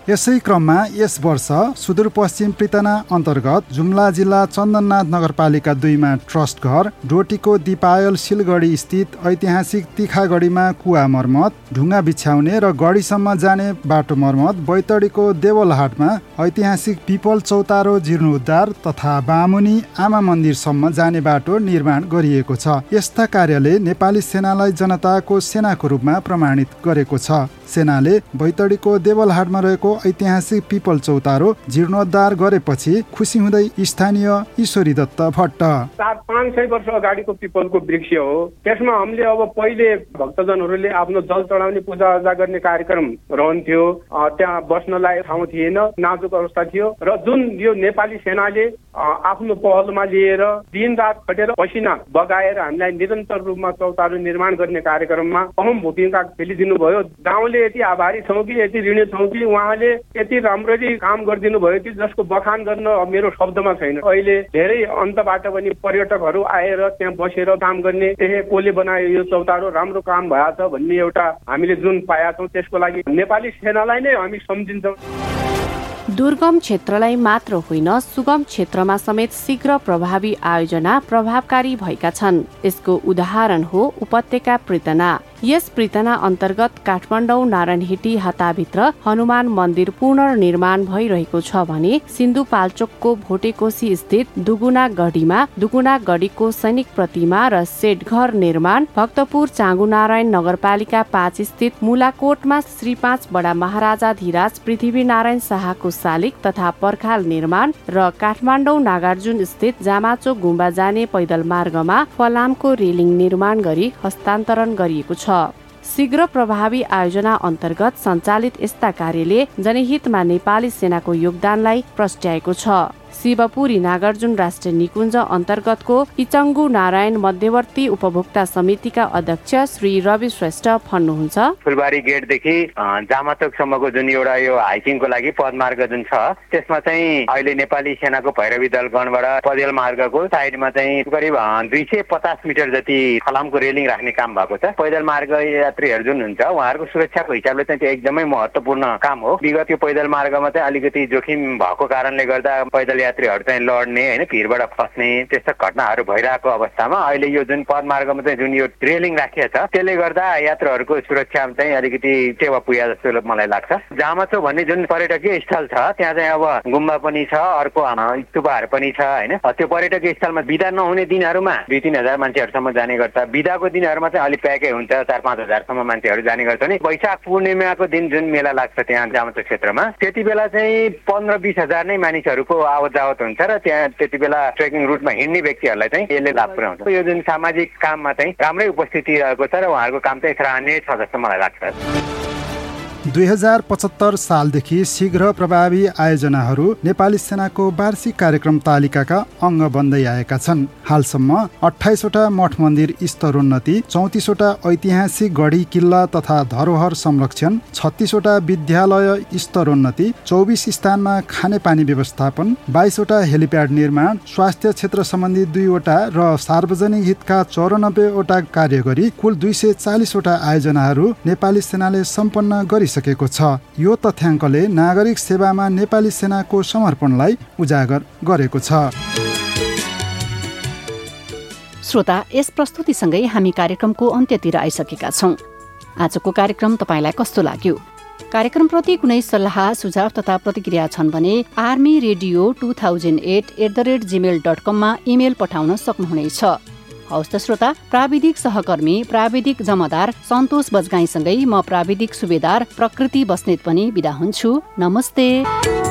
यसै क्रममा यस वर्ष सुदूरपश्चिम पृतना अन्तर्गत जुम्ला जिल्ला चन्दननाथ नगरपालिका 2 मा ट्रस्ट घर, डोटीको दिपायल सिलगढी स्थित ऐतिहासिक तिखागढीमा कुवा मर्मत, ढुङ्गा बिछ्याउने र गढीसम्म जाने बाटो मर्मत, बैतडीको देवलहाटमा ऐतिहासिक पिपल चौतारो जीर्णोद्धार तथा बामुनी आमा मन्दिरसम्म जाने बाटो निर्माण गरिएको छ। यस्ता कार्यले नेपाली सेनालाई जनताको सेनाको रूपमा प्रमाणित गरेको छ। सेनाले बैतडीको देवलहाटमा रहेको ऐतिहासिक पिपल चौतारो जीर्णोद्धार गरेपछि खुसी हुँदै स्थानीय ईश्वरी दत्त भट्ट 400-500 वर्ष अगाडिको पिपलको वृक्ष हो। त्यसमा हामीले अब पहिले भक्तजनहरूले आफ्नो जल चढाउने पूजा आजा गर्ने कार्यक्रम रहन्थ्यो। त्यहाँ बस्नलाई ठाउँ थिएन, नाजुक अवस्था थियो र जुन यो नेपाली सेनाले आफ्नो पहलमा लिएर दिनरात खटेर पसिना बगाएर हामीलाई निरन्तर रूपमा चौतारो निर्माण गर्ने कार्यक्रममा अहम भूमिका खेलिदिनु भयो। गाउँले यति आभारी छौँ कि, यति ऋणी छौँ कि उहाँले यति राम्ररी काम गरिदिनु भयो कि जसको बखान गर्न मेरो शब्दमा छैन। अहिले धेरै अन्तबाट पनि पर्यटकहरू आएर त्यहाँ बसेर काम गर्ने, कसले बनायो यो चौतारो, राम्रो काम भएछ भन्ने एउटा हामीले जुन पाएका छौँ त्यसको लागि नेपाली सेनालाई नै हामी सम्झिन्छौँ। दुर्गम क्षेत्रलाई मात्र होइन, सुगम क्षेत्रमा समेत शीघ्र प्रभावी आयोजना प्रभावकारी भएका छन्। यसको उदाहरण हो उपत्यका पृतना। यस पृतना अन्तर्गत काठमाडौँ नारायणहिटी हताभित्र हनुमान मन्दिर पुनर्निर्माण भइरहेको छ भने सिन्धुपाल्चोकको भोटेकोशी स्थित दुगुना गढीको सैनिक प्रतिमा र सेटघर निर्माण, भक्तपुर चाँगुनारायण नगरपालिका 5 स्थित मुलाकोटमा श्री 5 बडा महाराजा धीराज पृथ्वीनारायण शाहको शालिग तथा पर्खाल निर्माण र काठमाडौँ नागार्जुन स्थित जामाचोक गुम्बा जाने पैदल मार्गमा फलामको रेलिङ निर्माण गरी हस्तान्तरण गरिएको छ। शीघ्र प्रभावी आयोजना अन्तर्गत सञ्चालित यस्ता कार्यले जनहितमा नेपाली सेनाको योगदानलाई प्रस्ट्याएको छ। शिवपुरी नागार्जुन राष्ट्रिय निकुञ्ज अन्तर्गतको इचङ्गु नारायण मध्यवर्ती उपभोक्ता समितिका अध्यक्ष श्री रवि श्रेष्ठ भन्नुहुन्छ, फुलबारी गेटदेखि जामाचोकसम्मको जुन एउटा यो हाइकिङको लागि पदमार्ग जुन छ त्यसमा चाहिँ अहिले नेपाली सेनाको भैरवी दलगणबाट पदेल मार्गको साइडमा चाहिँ करिब 250 मिटर जति फलामको रेलिङ राख्ने काम भएको छ। पैदल मार्ग यात्रीहरू जुन हुन्छ उहाँहरूको सुरक्षाको हिसाबले चाहिँ त्यो एकदमै महत्त्वपूर्ण काम हो। विगत यो पैदल मार्गमा चाहिँ अलिकति जोखिम भएको कारणले गर्दा पैदल यात्रीहरू चाहिँ लड्ने होइन भिडबाट फस्ने त्यस्ता घटनाहरू भइरहेको अवस्थामा अहिले यो जुन पदमार्गमा चाहिँ जुन यो रेलिङ राखिएको छ त्यसले गर्दा यात्रुहरूको सुरक्षा चाहिँ अलिकति टेवा पुग्या जस्तो मलाई लाग्छ। जामाचोक भन्ने जुन पर्यटकीय स्थल छ त्यहाँ चाहिँ अब गुम्बा पनि छ, अर्को स्तूपहरू पनि छ होइन। त्यो पर्यटकीय स्थलमा बिदा नहुने दिनहरूमा 2-3 हजार मान्छेहरूसम्म जाने गर्छ। बिदाको दिनहरूमा चाहिँ अलिक प्याकै हुन्छ, 4-5 हजारसम्म मान्छेहरू जाने गर्छ नि। वैशाख पूर्णिमाको दिन जुन मेला लाग्छ त्यहाँ जामाचोक क्षेत्रमा त्यति बेला चाहिँ 15-20 हजार नै मानिसहरूको आवत हुन्छ र त्यहाँ त्यति बेला ट्रेकिङ रुटमा हिँड्ने व्यक्तिहरूलाई चाहिँ यसले लाभ पुर्याउँछ। यो जुन सामाजिक काममा चाहिँ राम्रै उपस्थिति रहेको छ र उहाँहरूको काम चाहिँ सराहनीय छ जस्तो मलाई लाग्छ। 2075 सालदेखि शीघ्र प्रभावी आयोजनाहरू नेपाली सेनाको वार्षिक कार्यक्रम तालिकाका अङ्ग बन्दै आएका छन्। हालसम्म 28 वटा मठ मन्दिर स्तरोन्नति, 34 वटा ऐतिहासिक गढी किल्ला तथा धरोहर संरक्षण, 36 वटा विद्यालय स्तरोन्नति, 24 स्थानमा खानेपानी व्यवस्थापन, 22 वटा हेलिप्याड निर्माण, स्वास्थ्य क्षेत्र सम्बन्धी 2 वटा र सार्वजनिक हितका 94 वटा कार्य गरी कुल 240 वटा आयोजनाहरू नेपाली सेनाले सम्पन्न गरिसकेको छ। यो तथ्याङ्कले नागरिक सेवामा नेपाली सेनाको समर्पणलाई उजागर गरेको छ। श्रोता, यस प्रस्तुतिसँगै हामी कार्यक्रमको अन्त्यतिर आइसकेका छौं। आजको कार्यक्रम तपाईलाई कस्तो लाग्यो? कार्यक्रमप्रति कुनै सल्लाह सुझाव तथा प्रतिक्रिया छन् भने armyradio2008@gmail.com मा इमेल पठाउन सक्नुहुनेछ। हवस् त श्रोता, प्राविधिक सहकर्मी प्राविधिक जमादार सन्तोष बजगाईसँगै म प्राविधिक सुबेदार प्रकृति बस्नेत पनि बिदा हुन्छु। नमस्ते।